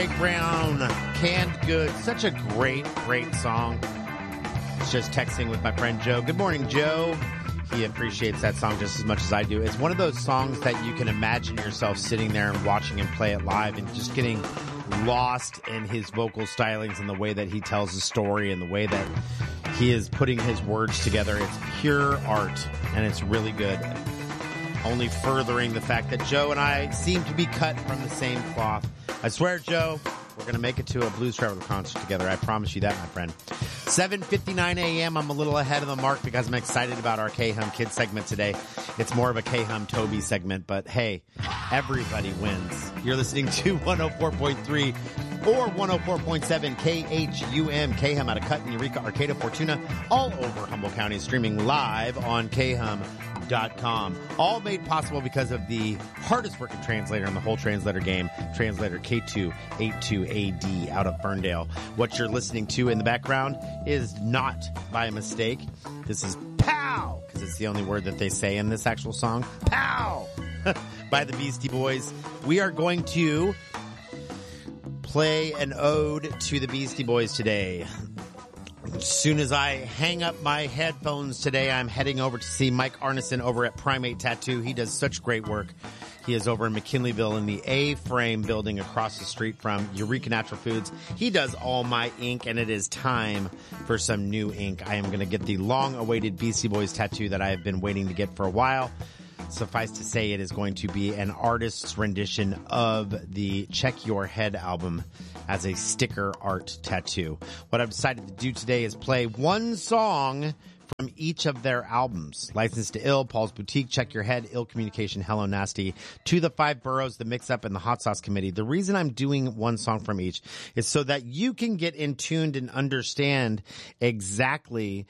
Greg Brown, Canned Goods. Such a great song. It's just texting with my friend Joe. Good morning, Joe. He appreciates that song just as much as I do. It's one of those songs that you can imagine yourself sitting there and watching him play it live and just getting lost in his vocal stylings and the way that he tells the story and the way that he is putting his words together. It's pure art, and it's really good. Only furthering the fact that Joe and I seem to be cut from the same cloth. I swear, Joe, we're going to make it to a Blues Traveler concert together. I promise you that, my friend. 7:59 a.m. I'm a little ahead of the mark because I'm excited about our K-Hum Kids segment today. It's more of a K-Hum Toby segment, but hey, everybody wins. You're listening to 104.3 or 104.7 KHUM, K-Hum out of Cut, Eureka, Arcata, Fortuna, all over Humboldt County, streaming live on KHUM.com. All made possible because of the hardest working translator in the whole translator game, translator K282AD out of Ferndale. What you're listening to in the background is not by mistake. This is POW, because it's the only word that they say in this actual song. POW! By the Beastie Boys. We are going to play an ode to the Beastie Boys today. As soon as I hang up my headphones today, I'm heading over to see Mike Arneson over at Primate Tattoo. He does such great work. He is over in McKinleyville in the A-Frame building across the street from Eureka Natural Foods. He does all my ink, and it is time for some new ink. I am going to get the long-awaited Beastie Boys tattoo that I have been waiting to get for a while. Suffice to say, it is going to be an artist's rendition of the Check Your Head album as a sticker art tattoo. What I've decided to do today is play one song from each of their albums. Licensed to Ill, Paul's Boutique, Check Your Head, Ill Communication, Hello Nasty, To the Five Boroughs, The Mix-Up, and The Hot Sauce Committee. The reason I'm doing one song from each is so that you can get in tuned and understand exactly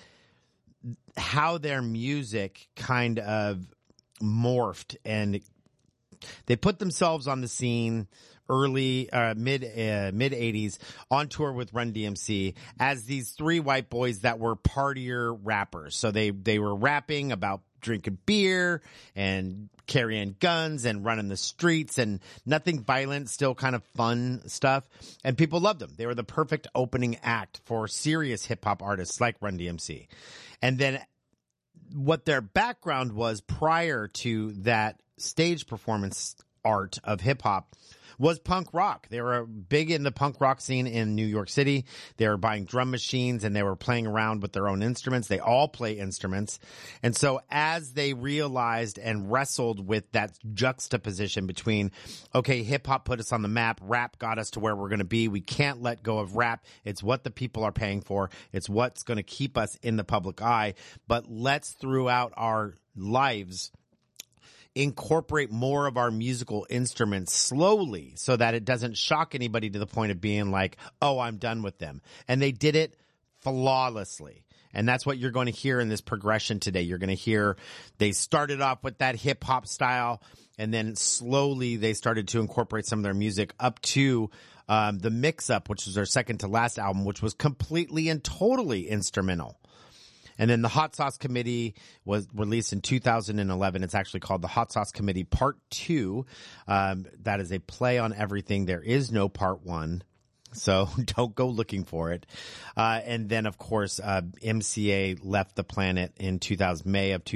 how their music kind of morphed, and they put themselves on the scene early mid 80s on tour with Run DMC as these three white boys that were partier rappers. So they were rapping about drinking beer and carrying guns and running the streets and nothing violent, still kind of fun stuff. And people loved them. They were the perfect opening act for serious hip hop artists like Run DMC. And then what their background was prior to that stage performance art of hip hop was punk rock. They were big in the punk rock scene in New York City. They were buying drum machines and they were playing around with their own instruments. They all play instruments. And so as they realized and wrestled with that juxtaposition between, okay, hip hop put us on the map, rap got us to where we're going to be. We can't let go of rap. It's what the people are paying for. It's what's going to keep us in the public eye. But let's throughout our lives incorporate more of our musical instruments slowly so that it doesn't shock anybody to the point of being like, oh, I'm done with them. And they did it flawlessly. And that's what you're going to hear in this progression today. You're going to hear they started off with that hip hop style, and then slowly they started to incorporate some of their music up to the Mix-Up, which was their second to last album, which was completely and totally instrumental. And then the Hot Sauce Committee was released in 2011. It's actually called the Hot Sauce Committee Part 2. That is a play on everything. There is no Part 1. So don't go looking for it. And then, of course, MCA left the planet in May of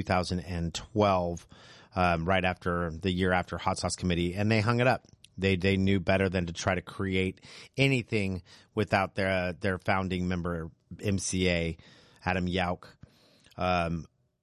2012, right after the year after Hot Sauce Committee, and they hung it up. They knew better than to try to create anything without their founding member, MCA, Adam Yauch, on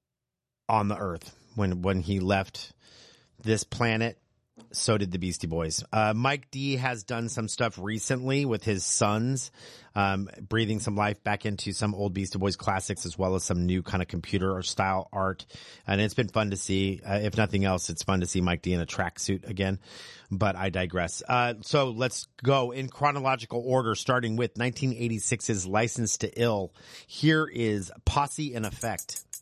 the earth. When he left this planet, so did the Beastie Boys. Mike D has done some stuff recently with his sons, breathing some life back into some old Beastie Boys classics, as well as some new kind of computer or style art. And it's been fun to see. If nothing else, it's fun to see Mike D in a tracksuit again. But I digress. So let's go in chronological order, starting with 1986's License to Ill. Here is Posse in Effect.